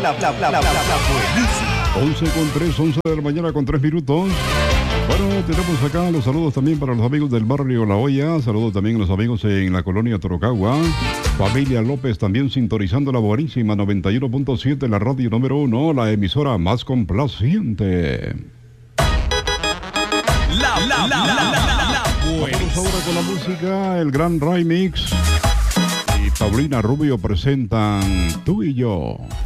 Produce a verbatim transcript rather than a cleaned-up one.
La, la, la, la, la, la buenísima. once con tres, once de la mañana con tres minutos. Bueno, tenemos acá los saludos también para los amigos del barrio La Hoya. Saludos también a los amigos en la colonia Torocagua. Familia López también sintonizando la buenísima noventa y uno punto siete, la radio número uno, la emisora más complaciente. La, la, la, la, la, la, la Vamos ahora con la música, el gran Remix. Y Paulina Rubio presentan Tú y Yo.